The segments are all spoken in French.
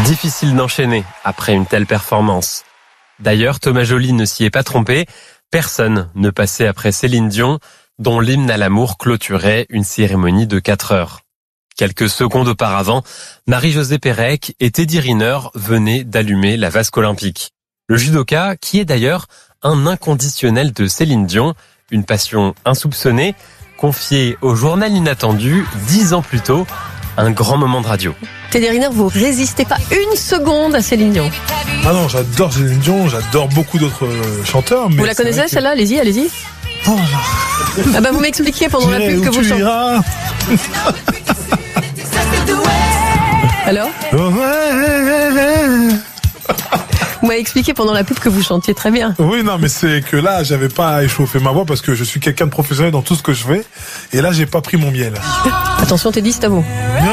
Difficile d'enchaîner après une telle performance. D'ailleurs, Thomas Joly ne s'y est pas trompé. Personne ne passait après Céline Dion, dont l'hymne à l'amour clôturait une cérémonie de 4 heures. Quelques secondes auparavant, Marie-Josée Pérec et Teddy Riner venaient d'allumer la vasque olympique. Le judoka, qui est d'ailleurs un inconditionnel de Céline Dion, une passion insoupçonnée, confiée au journal inattendu 10 ans plus tôt, un grand moment de radio. Teddy Riner, vous résistez pas une seconde à Céline Dion. Ah non, j'adore Céline Dion, j'adore beaucoup d'autres chanteurs. Mais vous la connaissez celle-là ? Allez-y. Oh ah bah vous m'expliquez pendant la pub que vous chantez. Alors ? Vous m'avez expliqué pendant la pub que vous chantiez très bien. Oui, non, mais c'est que là, j'avais pas échauffé ma voix parce que je suis quelqu'un de professionnel dans tout ce que je fais. Et là, j'ai pas pris mon miel. Attention, Teddy, c'est à vous.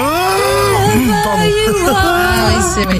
Oui.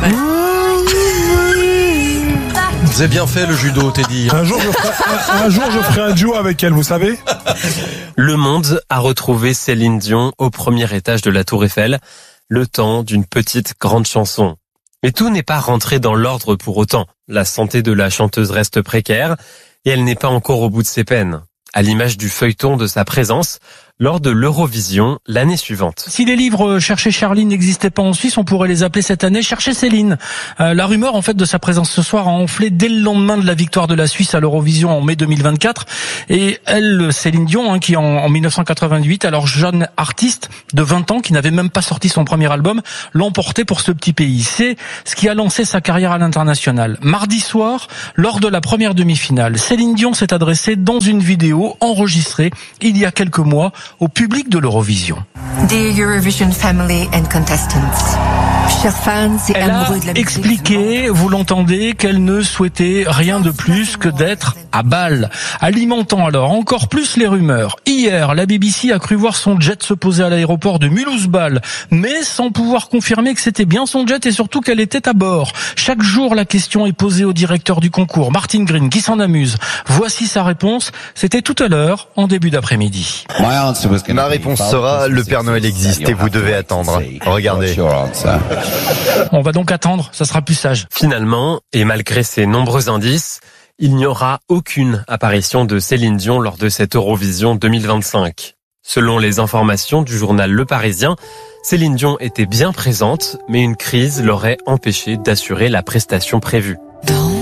Vous avez bien fait le judo, Teddy. Un jour, je ferai un duo avec elle, vous savez. Le monde a retrouvé Céline Dion au premier étage de la Tour Eiffel, le temps d'une petite grande chanson. Mais tout n'est pas rentré dans l'ordre pour autant. La santé de la chanteuse reste précaire et elle n'est pas encore au bout de ses peines, à l'image du feuilleton de sa présence lors de l'Eurovision l'année suivante. Si les livres Chercher Charline n'existaient pas en Suisse, on pourrait les appeler cette année Chercher Céline. La rumeur en fait de sa présence ce soir a enflé dès le lendemain de la victoire de la Suisse à l'Eurovision en mai 2024. Et elle, Céline Dion, qui en 1988, alors jeune artiste de 20 ans, qui n'avait même pas sorti son premier album, l'emportait pour ce petit pays. C'est ce qui a lancé sa carrière à l'international. Mardi soir, lors de la première demi-finale, Céline Dion s'est adressée dans une vidéo enregistrée il y a quelques mois au public de l'Eurovision. Dear Eurovision family and contestants, chers fans et amoureux de la musique. Elle a expliqué, vous l'entendez, qu'elle ne souhaitait rien de plus que d'être à Bâle, alimentant alors encore plus les rumeurs. Hier, la BBC a cru voir son jet se poser à l'aéroport de Mulhouse-Bâle, mais sans pouvoir confirmer que c'était bien son jet et surtout qu'elle était à bord. Chaque jour, la question est posée au directeur du concours, Martin Green, qui s'en amuse. Voici sa réponse. C'était tout à l'heure, en début d'après-midi. Ma réponse sera, le Père Noël existe et vous devez attendre. Regardez. On va donc attendre, ça sera plus sage. Finalement, et malgré ces nombreux indices, il n'y aura aucune apparition de Céline Dion lors de cette Eurovision 2025. Selon les informations du journal Le Parisien, Céline Dion était bien présente, mais une crise l'aurait empêchée d'assurer la prestation prévue.